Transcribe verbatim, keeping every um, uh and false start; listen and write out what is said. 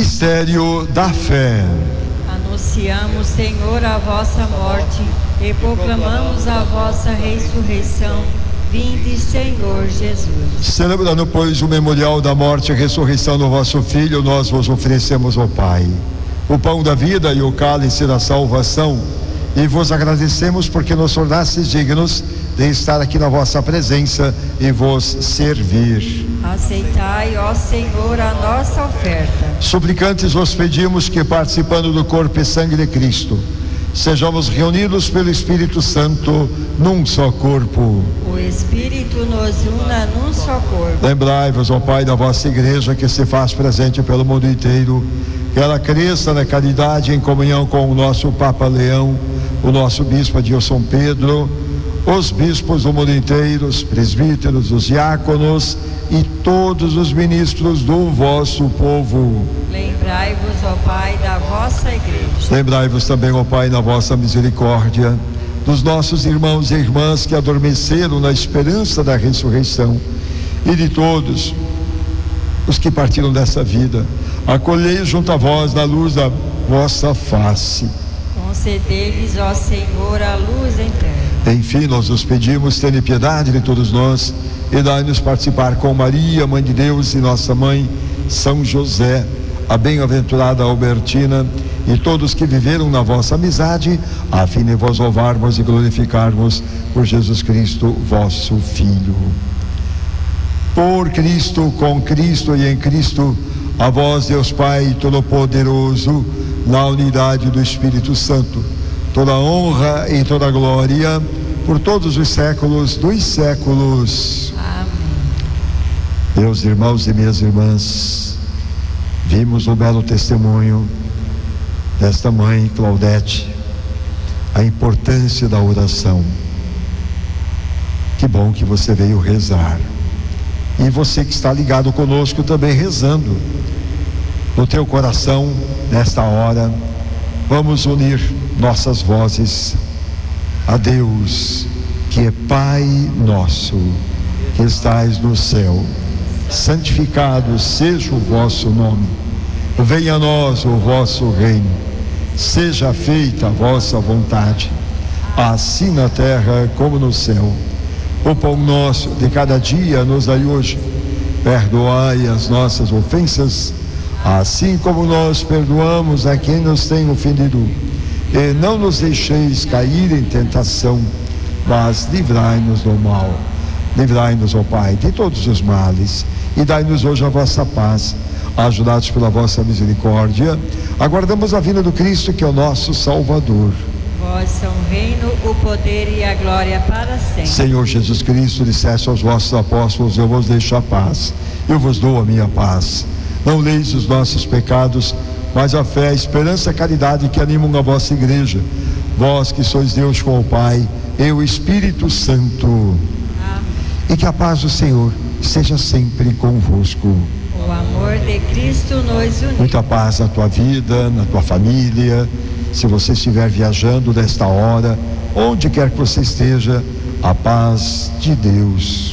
Mistério da fé. Anunciamos, Senhor, a vossa morte e proclamamos a vossa ressurreição. Vinde, Senhor Jesus. Celebrando, pois, o memorial da morte e ressurreição do vosso Filho, nós vos oferecemos, ó Pai, o pão da vida e o cálice da salvação, e vos agradecemos porque nos tornastes dignos de estar aqui na vossa presença e vos servir. Aceitai, ó Senhor, a nossa oferta. Suplicantes vos pedimos que, participando do corpo e sangue de Cristo, sejamos reunidos pelo Espírito Santo num só corpo. O Espírito nos una num só corpo. Lembrai-vos, ó Pai, da vossa igreja que se faz presente pelo mundo inteiro, que ela cresça na caridade em comunhão com o nosso Papa Leão, o nosso Bispo Adilson Pedro, os bispos do mundo inteiro, os presbíteros, os diáconos e todos os ministros do vosso povo. Lembrai-vos, ó Pai, da vossa igreja. Lembrai-vos também, ó Pai, na vossa misericórdia, dos nossos irmãos e irmãs que adormeceram na esperança da ressurreição, e de todos os que partiram dessa vida. Acolhei junto a vós na luz da vossa face. Concedei-lhes, ó Senhor, a luz eterna. Enfim, nós os pedimos, tenha piedade de todos nós e dai-nos participar com Maria, Mãe de Deus, e nossa Mãe, São José, a bem-aventurada Albertina, e todos que viveram na vossa amizade, a fim de vos louvarmos e glorificarmos por Jesus Cristo, vosso Filho. Por Cristo, com Cristo e em Cristo, a vós, Deus Pai Todo-Poderoso, na unidade do Espírito Santo, toda honra e toda glória por todos os séculos dos séculos. Amém. Meus irmãos e minhas irmãs, vimos o belo testemunho desta mãe Claudete, a importância da oração. Que bom que você veio rezar, e você que está ligado conosco também rezando. No teu coração, nesta hora, vamos unir nossas vozes a Deus, que é Pai nosso, que estais no céu. Santificado seja o vosso nome. Venha a nós o vosso reino. Seja feita a vossa vontade, assim na terra como no céu. O pão nosso de cada dia nos dai hoje. Perdoai as nossas ofensas, assim como nós perdoamos a quem nos tem ofendido. E não nos deixeis cair em tentação, mas livrai-nos do mal. Livrai-nos, ó Pai, de todos os males, e dai-nos hoje a vossa paz. Ajudados pela vossa misericórdia, aguardamos a vinda do Cristo, que é o nosso Salvador. Vós são o reino, o poder e a glória para sempre. Senhor Jesus Cristo, disseste aos vossos apóstolos: eu vos deixo a paz, eu vos dou a minha paz. Não leis os nossos pecados, mas a fé, a esperança e a caridade que animam a vossa igreja. Vós que sois Deus com o Pai e o Espírito Santo. Amém. E que a paz do Senhor seja sempre convosco. O amor de Cristo nos une. Muita paz na tua vida, na tua família. Se você estiver viajando nesta hora, onde quer que você esteja, a paz de Deus.